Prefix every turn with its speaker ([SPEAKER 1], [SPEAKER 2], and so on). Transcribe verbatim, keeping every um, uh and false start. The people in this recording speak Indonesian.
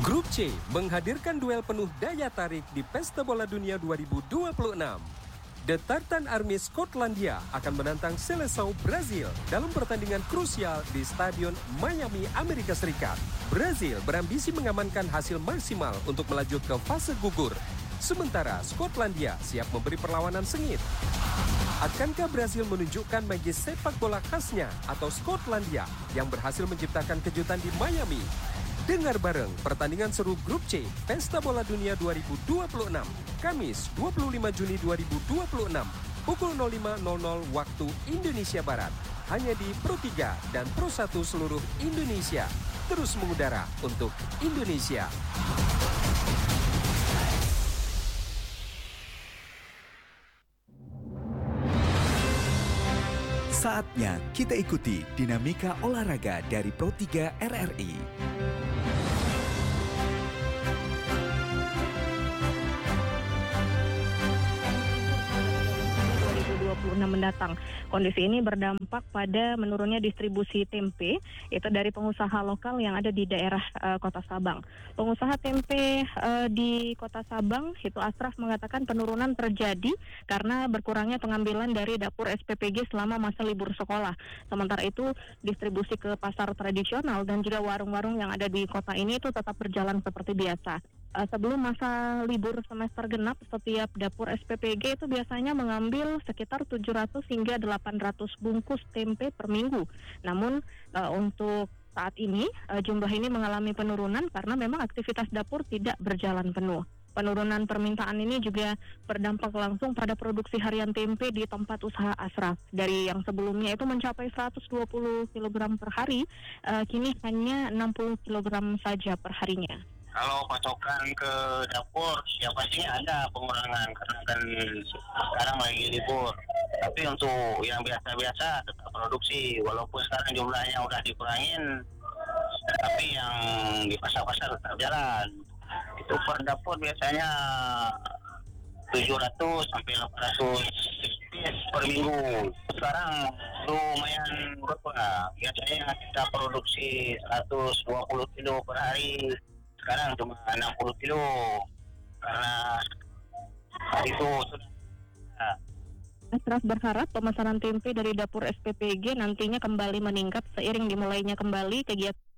[SPEAKER 1] Grup C menghadirkan duel penuh daya tarik di Pesta Bola Dunia dua ribu dua puluh enam. The Tartan Army Skotlandia akan menantang Seleção Brazil dalam pertandingan krusial di Stadion Miami, Amerika Serikat. Brazil berambisi mengamankan hasil maksimal untuk melaju ke fase gugur. Sementara Skotlandia siap memberi perlawanan sengit. Akankah Brazil menunjukkan magis sepak bola khasnya atau Skotlandia yang berhasil menciptakan kejutan di Miami? Dengar bareng pertandingan seru Grup C Pesta Bola Dunia dua ribu dua puluh enam, Kamis dua puluh lima Juni dua ribu dua puluh enam, pukul nol lima nol nol waktu Indonesia Barat. Hanya di Pro tiga dan Pro satu seluruh Indonesia. Terus mengudara untuk Indonesia.
[SPEAKER 2] Saatnya kita ikuti dinamika olahraga dari Pro tiga R R I.
[SPEAKER 3] dua puluh enam mendatang. Kondisi ini berdampak pada menurunnya distribusi tempe itu dari pengusaha lokal yang ada di daerah uh, Kota Sabang. Pengusaha tempe uh, di Kota Sabang itu Asraf mengatakan penurunan terjadi karena berkurangnya pengambilan dari dapur S P P G selama masa libur sekolah. Sementara itu distribusi ke pasar tradisional dan juga warung-warung yang ada di kota ini itu tetap berjalan seperti biasa. Uh, sebelum masa libur semester genap, setiap dapur S P P G itu biasanya mengambil sekitar tujuh ratus hingga delapan ratus bungkus tempe per minggu. Namun uh, untuk saat ini uh, jumlah ini mengalami penurunan karena memang aktivitas dapur tidak berjalan penuh. Penurunan permintaan ini juga berdampak langsung pada produksi harian tempe di tempat usaha Asraf. Dari yang sebelumnya itu mencapai seratus dua puluh kilogram per hari, uh, kini hanya enam puluh kilogram saja per harinya.
[SPEAKER 4] Kalau pasokan ke dapur, ya pastinya ada pengurangan karena kan sekarang lagi libur. Tapi untuk yang biasa-biasa tetap produksi, walaupun sekarang jumlahnya udah dikurangin, tapi yang di pasar-pasar tetap jalan. Itu per dapur biasanya tujuh ratus sampai delapan ratus per minggu. Sekarang lumayan berkurang. Biasanya kita produksi seratus dua puluh kilo per hari. Sekarang cuma enam puluh kilo karena itu sudah.
[SPEAKER 3] Asraf berharap pemesanan tempe dari dapur S P P G nantinya kembali meningkat seiring dimulainya kembali kegiatan